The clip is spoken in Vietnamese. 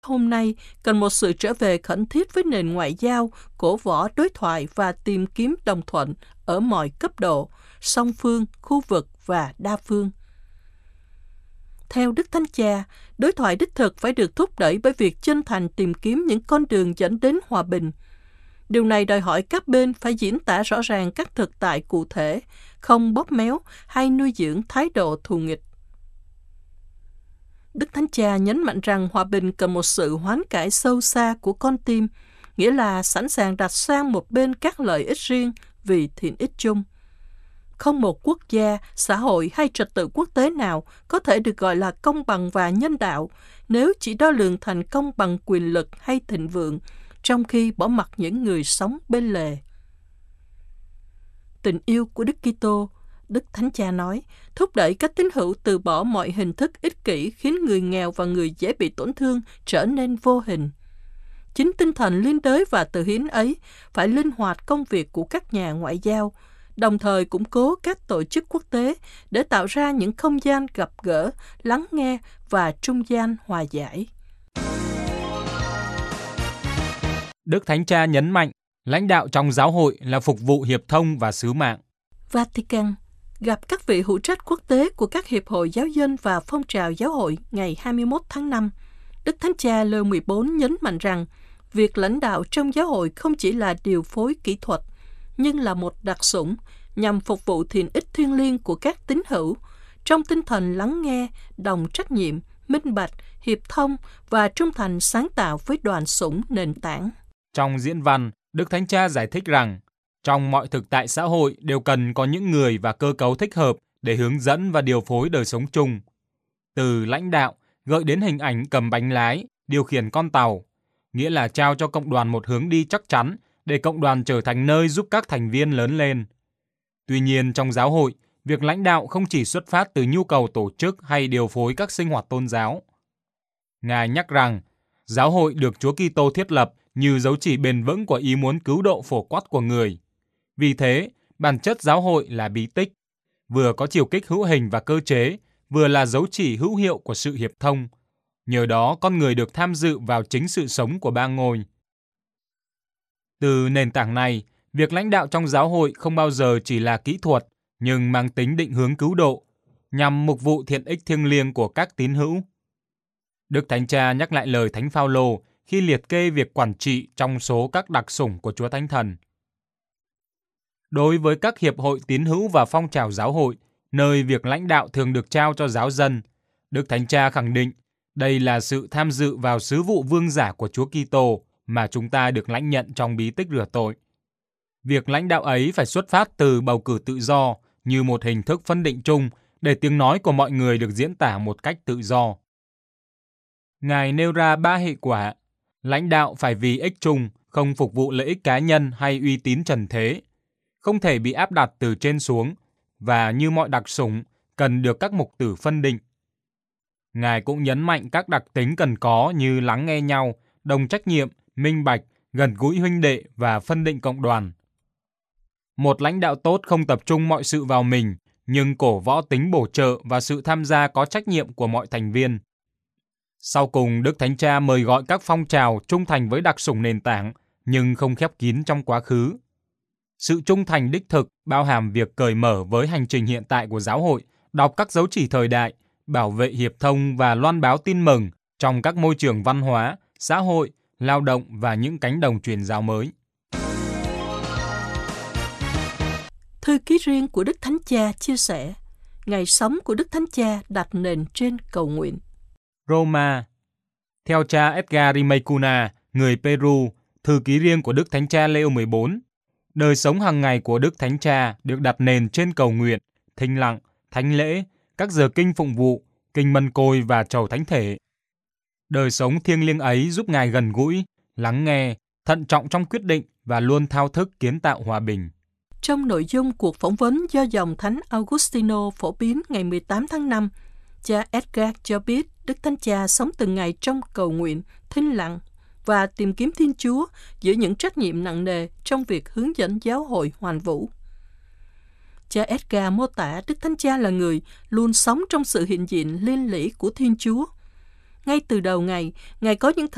hôm nay cần một sự trở về khẩn thiết với nền ngoại giao, cổ võ đối thoại và tìm kiếm đồng thuận ở mọi cấp độ, song phương, khu vực và đa phương. Theo Đức Thánh Cha, đối thoại đích thực phải được thúc đẩy bởi việc chân thành tìm kiếm những con đường dẫn đến hòa bình. Điều này đòi hỏi các bên phải diễn tả rõ ràng các thực tại cụ thể, không bóp méo hay nuôi dưỡng thái độ thù nghịch. Đức Thánh Cha nhấn mạnh rằng hòa bình cần một sự hoán cải sâu xa của con tim, nghĩa là sẵn sàng đặt sang một bên các lợi ích riêng vì thiện ích chung. Không một quốc gia, xã hội hay trật tự quốc tế nào có thể được gọi là công bằng và nhân đạo nếu chỉ đo lường thành công bằng quyền lực hay thịnh vượng, trong khi bỏ mặc những người sống bên lề. Tình yêu của Đức Kitô, Đức Thánh Cha nói, thúc đẩy các tín hữu từ bỏ mọi hình thức ích kỷ khiến người nghèo và người dễ bị tổn thương trở nên vô hình. Chính tinh thần liên đới và từ hiến ấy phải linh hoạt công việc của các nhà ngoại giao, đồng thời củng cố các tổ chức quốc tế để tạo ra những không gian gặp gỡ, lắng nghe và trung gian hòa giải. Đức Thánh Cha nhấn mạnh, lãnh đạo trong giáo hội là phục vụ hiệp thông và sứ mạng. Vatican gặp các vị hữu trách quốc tế của các hiệp hội giáo dân và phong trào giáo hội ngày 21 tháng 5. Đức Thánh Cha Leo 14 nhấn mạnh rằng việc lãnh đạo trong giáo hội không chỉ là điều phối kỹ thuật, nhưng là một đặc sủng nhằm phục vụ thiện ích thiêng liêng của các tín hữu, trong tinh thần lắng nghe, đồng trách nhiệm, minh bạch, hiệp thông và trung thành sáng tạo với đoàn sủng nền tảng. Trong diễn văn, Đức Thánh Cha giải thích rằng, trong mọi thực tại xã hội đều cần có những người và cơ cấu thích hợp để hướng dẫn và điều phối đời sống chung. Từ lãnh đạo gợi đến hình ảnh cầm bánh lái, điều khiển con tàu, nghĩa là trao cho cộng đoàn một hướng đi chắc chắn để cộng đoàn trở thành nơi giúp các thành viên lớn lên. Tuy nhiên, trong giáo hội, việc lãnh đạo không chỉ xuất phát từ nhu cầu tổ chức hay điều phối các sinh hoạt tôn giáo. Ngài nhắc rằng, giáo hội được Chúa Kitô thiết lập như dấu chỉ bền vững của ý muốn cứu độ phổ quát của người. Vì thế, bản chất giáo hội là bí tích, vừa có chiều kích hữu hình và cơ chế, vừa là dấu chỉ hữu hiệu của sự hiệp thông. Nhờ đó, con người được tham dự vào chính sự sống của ba ngôi. Từ nền tảng này, việc lãnh đạo trong giáo hội không bao giờ chỉ là kỹ thuật, nhưng mang tính định hướng cứu độ, nhằm mục vụ thiện ích thiêng liêng của các tín hữu. Đức Thánh Cha nhắc lại lời Thánh Phaolô khi liệt kê việc quản trị trong số các đặc sủng của Chúa Thánh Thần. Đối với các hiệp hội tín hữu và phong trào giáo hội, nơi việc lãnh đạo thường được trao cho giáo dân, Đức Thánh Cha khẳng định đây là sự tham dự vào sứ vụ vương giả của Chúa Kitô mà chúng ta được lãnh nhận trong bí tích rửa tội. Việc lãnh đạo ấy phải xuất phát từ bầu cử tự do như một hình thức phân định chung để tiếng nói của mọi người được diễn tả một cách tự do. Ngài nêu ra 3 hệ quả. Lãnh đạo phải vì ích chung, không phục vụ lợi ích cá nhân hay uy tín trần thế, không thể bị áp đặt từ trên xuống, và như mọi đặc sủng, cần được các mục tử phân định. Ngài cũng nhấn mạnh các đặc tính cần có như lắng nghe nhau, đồng trách nhiệm, minh bạch, gần gũi huynh đệ và phân định cộng đoàn. Một lãnh đạo tốt không tập trung mọi sự vào mình, nhưng cổ võ tính bổ trợ và sự tham gia có trách nhiệm của mọi thành viên. Sau cùng, Đức Thánh Cha mời gọi các phong trào trung thành với đặc sủng nền tảng, nhưng không khép kín trong quá khứ. Sự trung thành đích thực bao hàm việc cởi mở với hành trình hiện tại của giáo hội, đọc các dấu chỉ thời đại, bảo vệ hiệp thông và loan báo tin mừng trong các môi trường văn hóa, xã hội, lao động và những cánh đồng truyền giáo mới. Thư ký riêng của Đức Thánh Cha chia sẻ, ngày sống của Đức Thánh Cha đặt nền trên cầu nguyện. Roma. Theo cha Edgar Rimay-Cuna, người Peru, thư ký riêng của Đức Thánh Cha Leo 14, đời sống hàng ngày của Đức Thánh Cha được đặt nền trên cầu nguyện, thinh lặng, thánh lễ, các giờ kinh phụng vụ, kinh mân côi và trầu thánh thể. Đời sống thiêng liêng ấy giúp Ngài gần gũi, lắng nghe, thận trọng trong quyết định và luôn thao thức kiến tạo hòa bình. Trong nội dung cuộc phỏng vấn do dòng Thánh Augustino phổ biến ngày 18 tháng 5, cha Edgar cho biết Đức Thánh Cha sống từng ngày trong cầu nguyện, thinh lặng và tìm kiếm Thiên Chúa giữa những trách nhiệm nặng nề trong việc hướng dẫn giáo hội hoàn vũ. Cha Edgar mô tả Đức Thánh Cha là người luôn sống trong sự hiện diện liên lỉ của Thiên Chúa. Ngay từ đầu ngày, Ngài có những